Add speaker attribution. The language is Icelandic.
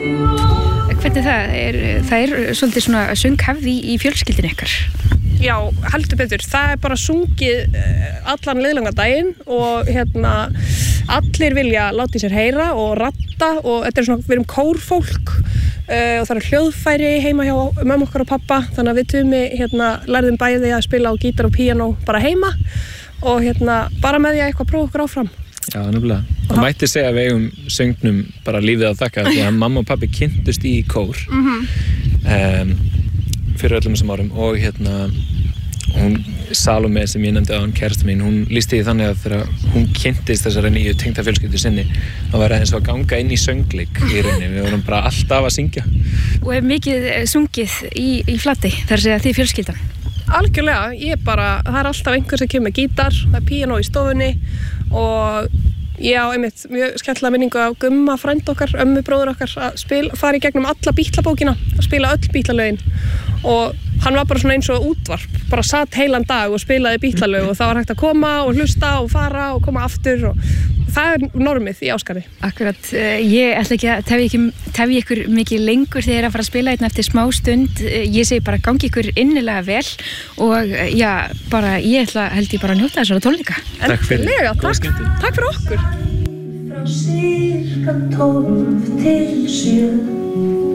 Speaker 1: Hvernig það er svolítið svona sönghefði í fjölskyldinu ykkar?
Speaker 2: Já, heldur betur. Það bara sungið allan liðlanga daginn og allir vilja láta í sér heyra og ratta og þetta svona, við erum kórfólk og það hljóðfæri heima hjá mömmu okkar og pappa, þannig að við Tumi lærðum bæði að spila á gítar og píanó bara heima og bara með því að eitthvað prófa okkur áfram.
Speaker 3: Já, nefnilega. Það mætti segja að við eigum söngnum bara lífið að þakka því að mamma og pabbi kynntust í kór fyrir öllum þessum árum og hún Salome sem ég nefndi á hann kærasta mín, hún lýsti því þannig að þegar hún kynntist þessari nýju tengdafjölskyldu sinni þá var það eins og að ganga inn í söngleik í rauninni, við vorum bara alltaf að syngja.
Speaker 1: Og hef mikið sungið í Flatey, þar að segja þið fjölskyldan?
Speaker 2: Algjörlega, það er alltaf einhver sem kemur með gítar, það er píanó í stofunni og já, einmitt, mjög skemmtilega minningu af Gumma frænd okkar, ömmu bróður okkar að fara í gegnum alla Bítlabókina, að spila öll Bítlalögin og hann var bara svona eins og útvarp, bara satt heilan dag og spilaði Bítlalög og það var hægt að koma og hlusta og fara og koma aftur og það er normið í Ásgarði.
Speaker 1: Akkurat, ég ætla ekki að tefja ykkur mikið lengur þegar að fara að spila hérna eftir smá stund. Ég segi bara gangi ykkur innilega vel og já, held ég bara að njóta þessara tónleika.
Speaker 3: Takk fyrir.
Speaker 2: Takk fyrir okkur.
Speaker 4: Frá cirka 12 til 7